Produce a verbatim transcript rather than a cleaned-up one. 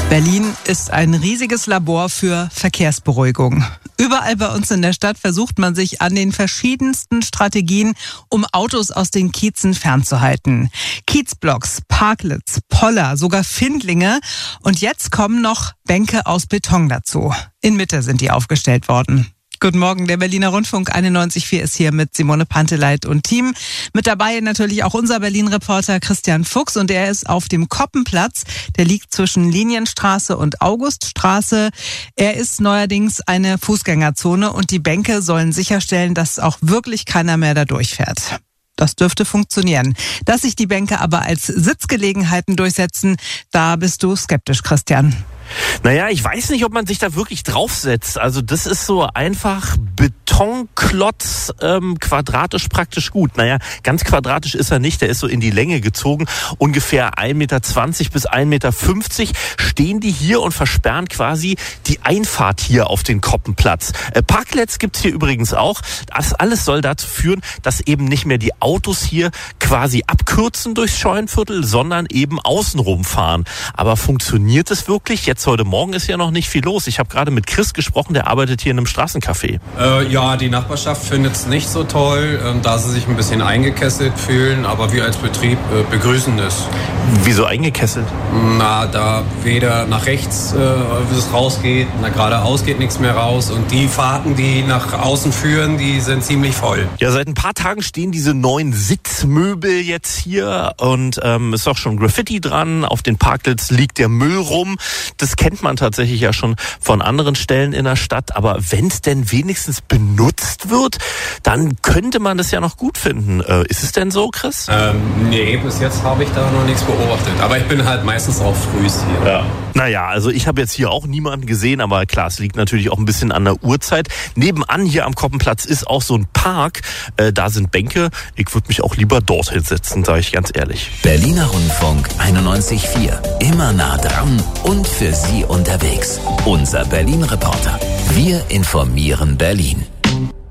Berlin ist ein riesiges Labor für Verkehrsberuhigung. Überall bei uns in der Stadt versucht man sich an den verschiedensten Strategien, um Autos aus den Kiezen fernzuhalten. Kiezblocks, Parklets, Poller, sogar Findlinge. Und jetzt kommen noch Bänke aus Beton dazu. In Mitte sind die aufgestellt worden. Guten Morgen, der Berliner Rundfunk einundneunzig Komma vier ist hier mit Simone Panteleit und Team. Mit dabei natürlich auch unser Berlin-Reporter Christian Fuchs und er ist auf dem Koppenplatz. Der liegt zwischen Linienstraße und Auguststraße. Er ist neuerdings eine Fußgängerzone und die Bänke sollen sicherstellen, dass auch wirklich keiner mehr da durchfährt. Das dürfte funktionieren. Dass sich die Bänke aber als Sitzgelegenheiten durchsetzen, da bist du skeptisch, Christian. Naja, ich weiß nicht, ob man sich da wirklich draufsetzt. Also das ist so einfach Betonklotz, ähm, quadratisch praktisch gut. Naja, ganz quadratisch ist er nicht, der ist so in die Länge gezogen. Ungefähr ein Meter zwanzig bis ein Meter fünfzig stehen die hier und versperren quasi die Einfahrt hier auf den Koppenplatz. Äh, Parklets gibt's hier übrigens auch. Das alles soll dazu führen, dass eben nicht mehr die Autos hier quasi abkürzen durchs Scheunenviertel, sondern eben außenrum fahren. Aber funktioniert es wirklich? Jetzt heute Morgen ist ja noch nicht viel los. Ich habe gerade mit Chris gesprochen, der arbeitet hier in einem Straßencafé. Äh, ja, die Nachbarschaft findet es nicht so toll, äh, da sie sich ein bisschen eingekesselt fühlen, aber wir als Betrieb äh, begrüßen es. Wieso eingekesselt? Na, da weder nach rechts äh, es rausgeht, nach geradeaus geht nichts mehr raus und die Fahrten, die nach außen führen, die sind ziemlich voll. Ja, seit ein paar Tagen stehen diese neuen Sitzmöbel jetzt hier und ähm, ist auch schon Graffiti dran. Auf den Parklets liegt der Müll rum. Das kennt man tatsächlich ja schon von anderen Stellen in der Stadt. Aber wenn es denn wenigstens benutzt wird, dann könnte man das ja noch gut finden. Äh, ist es denn so, Chris? Ähm, nee, bis jetzt habe ich da noch nichts beobachtet. Aber ich bin halt meistens auch frühst hier. Ja. Naja, also ich habe jetzt hier auch niemanden gesehen, aber klar, es liegt natürlich auch ein bisschen an der Uhrzeit. Nebenan hier am Koppenplatz ist auch so ein Park. Äh, da sind Bänke. Ich würde mich auch lieber dort hinsetzen, sage ich ganz ehrlich. Berliner Rundfunk einundneunzig Komma vier. Immer nah dran und für Sie unterwegs. Unser Berlin-Reporter. Wir informieren Berlin.